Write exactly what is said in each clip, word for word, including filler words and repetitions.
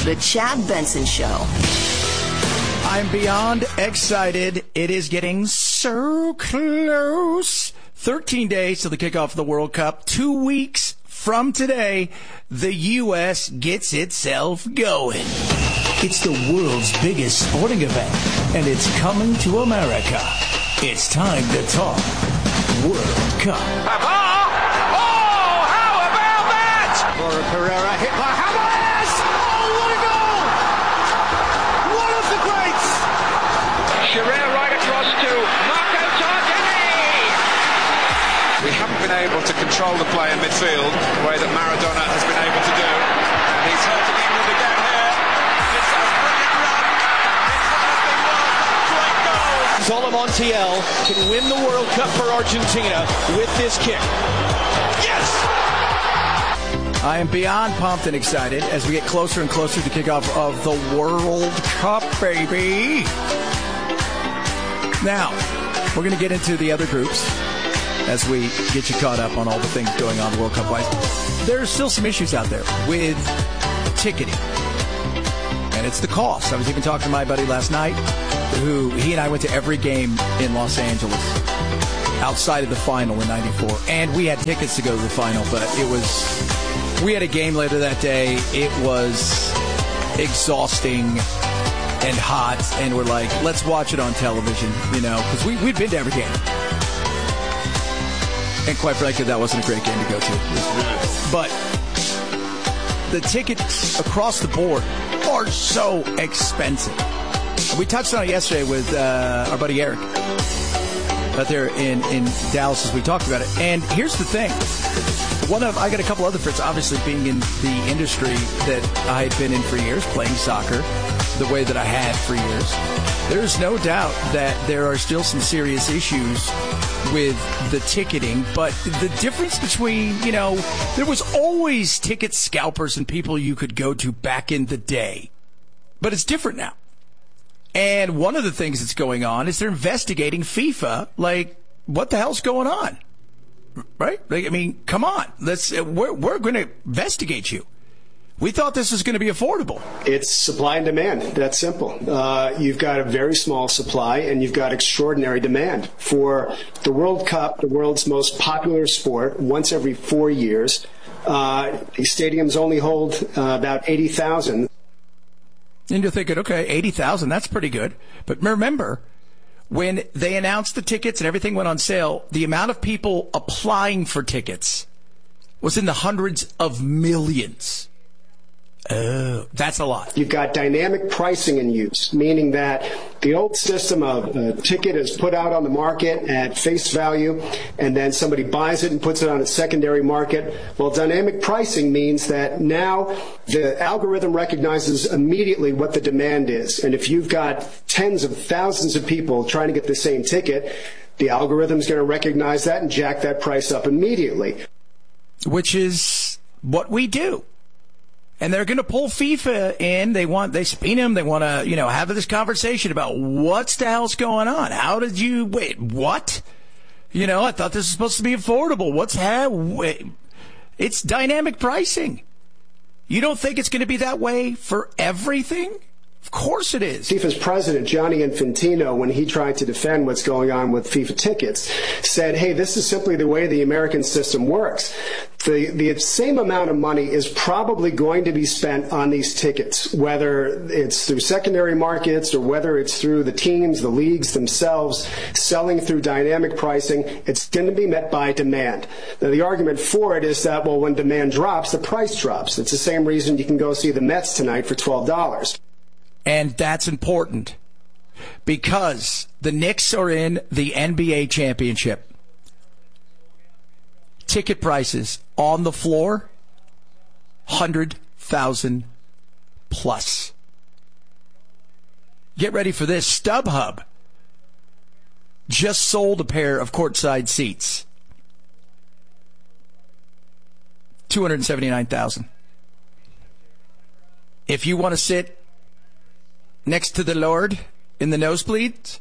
The Chad Benson Show. I'm beyond excited. It is getting so close. thirteen days to the kickoff of the World Cup. Two weeks from today, the U S gets itself going. It's the world's biggest sporting event, and it's coming to America. It's time to talk World Cup. Oh, how about that? Laura Pereira hit by Hamas. Oh, what a goal! One of the greats. Shearer right across to Marco Tardelli. We haven't been able to control the play in midfield the way that Maradona has been able to do. And he's hurting England again here. It's a brilliant run. It's one of the World Cup's great goals. Zola Montiel can win the World Cup for Argentina with this kick. Yes! I am beyond pumped and excited as we get closer and closer to the kickoff of the World Cup, baby. Now, we're going to get into the other groups as we get you caught up on all the things going on World Cup-wise. There's still some issues out there with ticketing, and it's the cost. I was even talking to my buddy last night, who he and I went to every game in Los Angeles outside of the final in ninety-four, and we had tickets to go to the final, but it was, we had a game later that day. It was exhausting and hot, and we're like, let's watch it on television, you know, because we, we'd been to every game. And quite frankly, that wasn't a great game to go to. But the tickets across the board are so expensive. We touched on it yesterday with uh, our buddy Eric out there in, in Dallas as we talked about it. And here's the thing. One of I got a couple other friends, obviously being in the industry that I had been in for years, playing soccer the way that I had for years. There's no doubt that there are still some serious issues with the ticketing, but the difference between, you know, there was always ticket scalpers and people you could go to back in the day, but it's different now. And one of the things that's going on is they're investigating FIFA. Like, what the hell's going on? Right? Like, I mean, come on. Let's, we're, we're going to investigate you. We thought this was going to be affordable. It's supply and demand. That's simple. Uh, you've got a very small supply and you've got extraordinary demand. For the World Cup, the world's most popular sport, once every four years, uh, these stadiums only hold uh, about eighty thousand. And you're thinking, okay, eighty thousand, that's pretty good. But remember, when they announced the tickets and everything went on sale, the amount of people applying for tickets was in the hundreds of millions. Oh, that's a lot. You've got dynamic pricing in use, meaning that the old system of a ticket is put out on the market at face value, and then somebody buys it and puts it on a secondary market. Well, dynamic pricing means that now the algorithm recognizes immediately what the demand is. And if you've got tens of thousands of people trying to get the same ticket, the algorithm's going to recognize that and jack that price up immediately. Which is what we do. And they're going to pull FIFA in. They want, they subpoena them. They want to, you know, have this conversation about what's the hell's going on. How did you, wait, what? You know, I thought this was supposed to be affordable. What's, ha- wait. It's dynamic pricing. You don't think it's going to be that way for everything? Of course it is. FIFA's president, Gianni Infantino, when he tried to defend what's going on with FIFA tickets, said, hey, this is simply the way the American system works. The, the same amount of money is probably going to be spent on these tickets, whether it's through secondary markets or whether it's through the teams, the leagues themselves, selling through dynamic pricing. It's going to be met by demand. Now, the argument for it is that, well, when demand drops, the price drops. It's the same reason you can go see the Mets tonight for twelve dollars. And that's important because the Knicks are in the N B A championship. Ticket prices on the floor, one hundred thousand plus. Get ready for this. StubHub just sold a pair of courtside seats. two hundred seventy-nine thousand dollars. If you want to sit next to the Lord in the nosebleeds,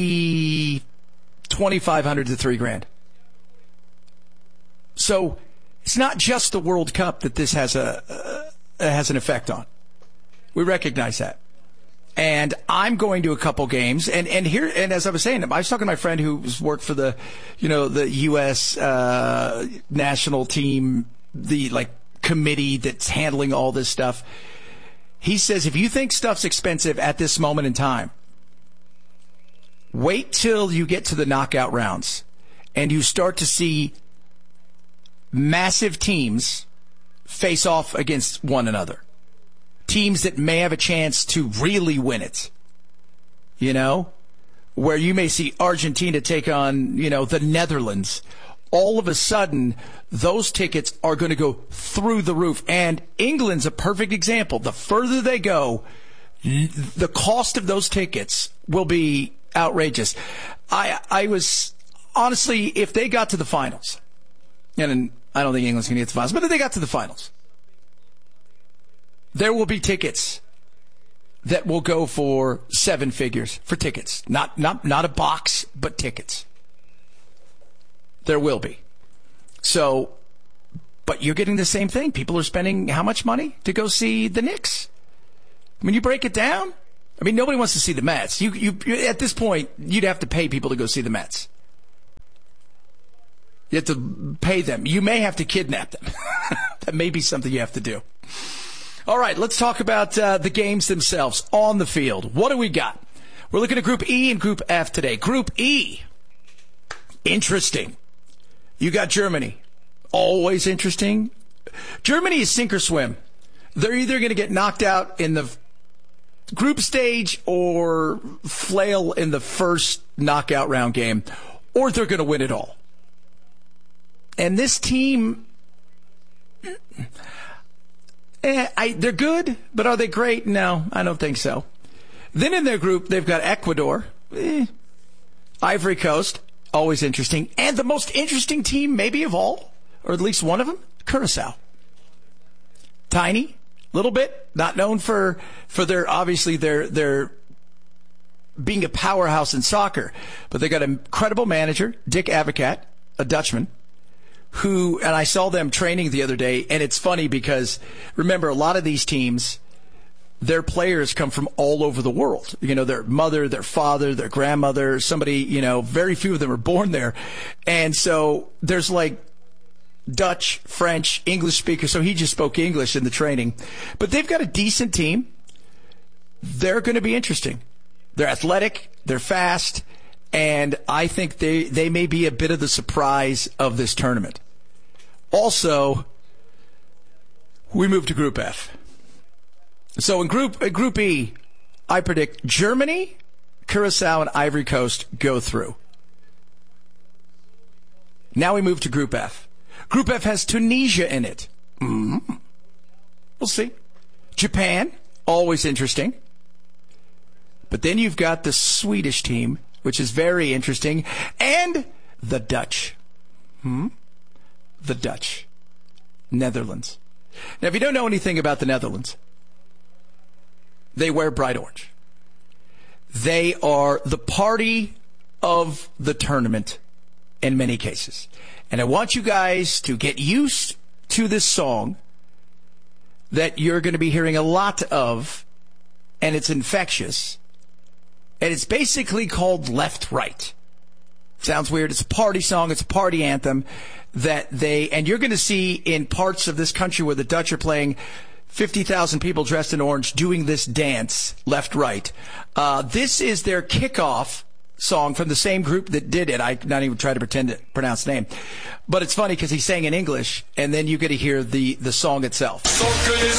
easy twenty-five hundred to three grand. So It's not just the World Cup that this has a uh, has an effect on. We recognize that. And I'm going to a couple games, and, and here, and as I was saying, I was talking to my friend who's worked for the, you know, the U S uh, national team, the like committee that's handling all this stuff. He says, if you think stuff's expensive at this moment in time, wait till you get to the knockout rounds and you start to see massive teams face off against one another. Teams that may have a chance to really win it, you know, where you may see Argentina take on, you know, the Netherlands. All of a sudden, those tickets are going to go through the roof. And England's a perfect example. The further they go, the cost of those tickets will be outrageous. I, I was, honestly, if they got to the finals, and I don't think England's going to get to the finals, but if they got to the finals, there will be tickets that will go for seven figures for tickets. Not not not a box, but tickets. There will be. So, but you're getting the same thing. People are spending how much money to go see the Knicks? I mean, you break it down. I mean, nobody wants to see the Mets. You you at this point, you'd have to pay people to go see the Mets. You have to pay them. You may have to kidnap them. That may be something you have to do. All right, let's talk about uh, the games themselves on the field. What do we got? We're looking at Group E and Group F today. Group E, interesting. You got Germany. Always interesting. Germany is sink or swim. They're either going to get knocked out in the group stage or flail in the first knockout round game, or they're going to win it all. And this team... Eh, I, they're good, but are they great? No, I don't think so. Then in their group, they've got Ecuador, eh, Ivory Coast, always interesting, and the most interesting team maybe of all, or at least one of them, Curacao. Tiny, little bit, not known for for their obviously their their being a powerhouse in soccer, but they got an incredible manager, Dick Advocaat, a Dutchman. Who, and I saw them training the other day, and it's funny because, remember, a lot of these teams, their players come from all over the world. You know, their mother, their father, their grandmother, somebody, you know, very few of them are born there. And so there's like Dutch, French, English speakers, so he just spoke English in the training. But they've got a decent team. They're going to be interesting. They're athletic, they're fast, and I think they, they may be a bit of the surprise of this tournament. Also, we move to Group F. So in Group in Group E, I predict Germany, Curacao, and Ivory Coast go through. Now we move to Group F. Group F has Tunisia in it. Mm-hmm. We'll see. Japan, always interesting. But then you've got the Swedish team, which is very interesting, and the Dutch. Hmm? The Dutch. Netherlands. Now, if you don't know anything about the Netherlands, they wear bright orange. They are the party of the tournament in many cases. And I want you guys to get used to this song that you're going to be hearing a lot of, and it's infectious. And it's basically called Left Right. Sounds weird. It's a party song. It's a party anthem that they, and you're going to see in parts of this country where the Dutch are playing, fifty thousand people dressed in orange doing this dance, Left Right. Uh, this is their kickoff song from the same group that did it. I'm not even trying to pretend to pronounce the name. But it's funny because he sang in English, and then you get to hear the, the song itself.